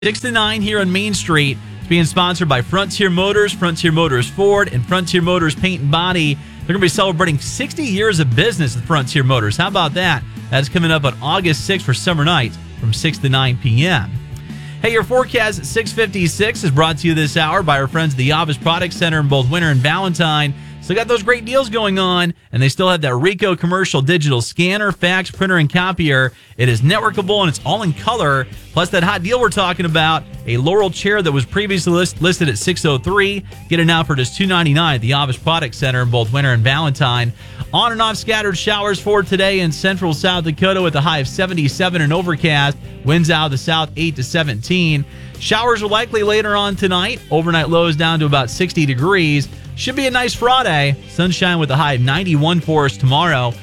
6 to 9 here on Main Street. It's being sponsored by Frontier Motors Ford, and Frontier Motors Paint and Body. They're going to be celebrating 60 years of business with Frontier Motors. How about that? That's coming up on August 6th for summer nights from 6 to 9 p.m. Hey, your forecast at 6:56 is brought to you this hour by our friends at the Avis Product Center in both Winter and Valentine. Still got those great deals going on, and they still have that Ricoh commercial digital scanner, fax, printer, and copier. It is networkable, and it's all in color. Plus, that hot deal we're talking about, a Laurel chair that was previously listed at $603. Get it now for just $299 at the Avis Product Center in both Winter and Valentine. On and off scattered showers for today in central South Dakota with a high of 77 and overcast. Winds out of the south 8 to 17. Showers are likely later on tonight. Overnight lows down to about 60 degrees. Should be a nice Friday. Sunshine with a high of 91 for us tomorrow.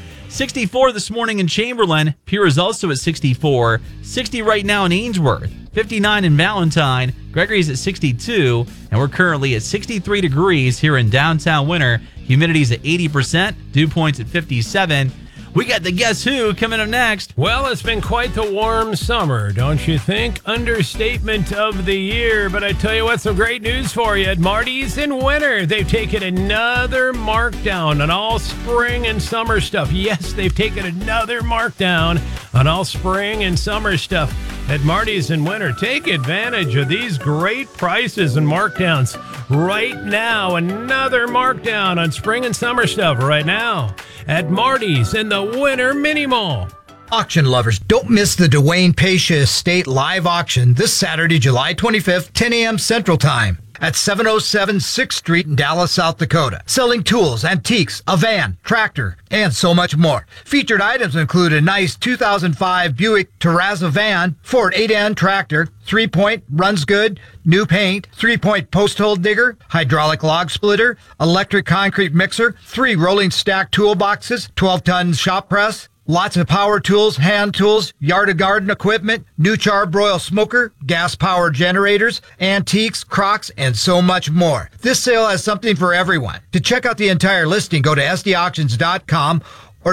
64 this morning in Chamberlain. Pierre is also at 64. 60 right now in Ainsworth. 59 in Valentine. Gregory's at 62. And we're currently at 63 degrees here in downtown Winter. Humidity's at 80%. Dew point's at 57. We got the Guess Who coming up next. Well, it's been quite the warm summer, don't you think? Understatement of the year. But I tell you what, some great news for you. At Marty's in Winter, they've taken another markdown on all spring and summer stuff. Yes, they've taken another markdown on all spring and summer stuff. At Marty's in Winter, take advantage of these great prices and markdowns right now. Another markdown on spring and summer stuff right now at Marty's in the Winter Mini Mall. Auction lovers, don't miss the Dwayne Pasha Estate live auction this Saturday, July 25th, 10 a.m. Central Time at 707 6th Street in Dallas, South Dakota. Selling tools, antiques, a van, tractor, and so much more. Featured items include a nice 2005 Buick Terrazza van, Ford 8N tractor, 3-point, runs good, new paint, 3-point post hole digger, hydraulic log splitter, electric concrete mixer, 3 rolling stack toolboxes, 12-ton shop press, lots of power tools, hand tools, yard and garden equipment, new charbroil smoker, gas power generators, antiques, crocs, and so much more. This sale has something for everyone. To check out the entire listing, go to sdauctions.com or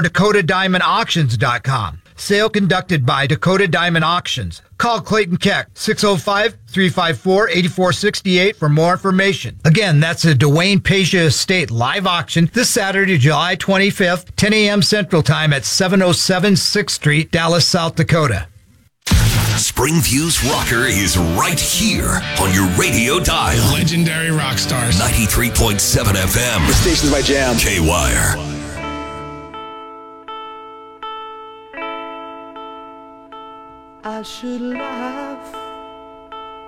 dakotadiamondauctions.com. Sale conducted by Dakota Diamond Auctions. Call Clayton Keck, 605-354-8468 for more information. Again, that's a Dwayne Pasha Estate live auction this Saturday, July 25th, 10 a.m. Central Time at 707 6th Street, Dallas, South Dakota. Springview's rocker is right here on your radio dial. Legendary rock stars. 93.7 FM. The station's my jam. K-Wire. I should laugh